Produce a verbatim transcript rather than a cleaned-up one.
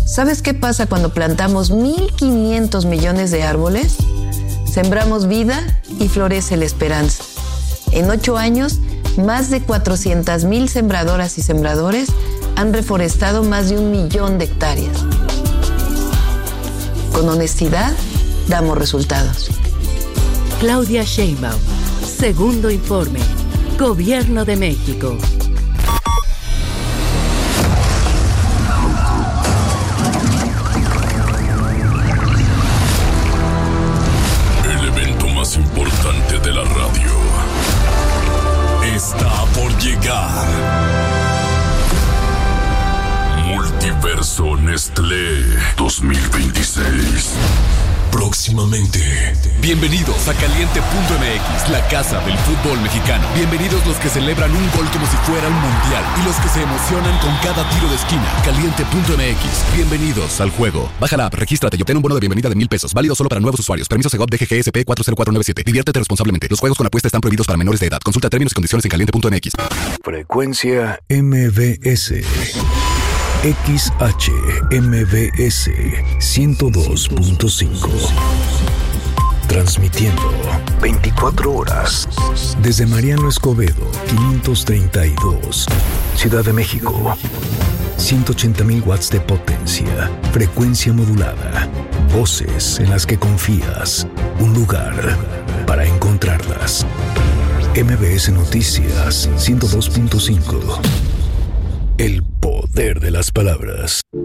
¿Sabes qué pasa cuando plantamos mil quinientos millones de árboles? Sembramos vida y florece la esperanza. En ocho años, más de cuatrocientas mil sembradoras y sembradores han reforestado más de un millón de hectáreas. Con honestidad, damos resultados. Claudia Sheinbaum, segundo informe. Gobierno de México. El evento más importante de la radio está por llegar. Multiverso Nestlé dos mil veintiséis. Próximamente. Bienvenidos a Caliente punto M X, la casa del fútbol mexicano. Bienvenidos los que celebran un gol como si fuera un mundial y los que se emocionan con cada tiro de esquina. Caliente punto M X. Bienvenidos al juego. Baja la app, regístrate y obtén un bono de bienvenida de mil pesos. Válido solo para nuevos usuarios. Permiso Segov D G G S P cuatro cero cuatro nueve siete. Diviértete responsablemente. Los juegos con apuesta están prohibidos para menores de edad. Consulta términos y condiciones en caliente punto M X. Frecuencia M V S. X H M V S ciento dos punto cinco. Transmitiendo veinticuatro horas desde Mariano Escobedo quinientos treinta y dos, Ciudad de México. ciento ochenta mil watts de potencia, frecuencia modulada, voces en las que confías, un lugar para encontrarlas. M V S Noticias ciento dos punto cinco. El poder de las palabras.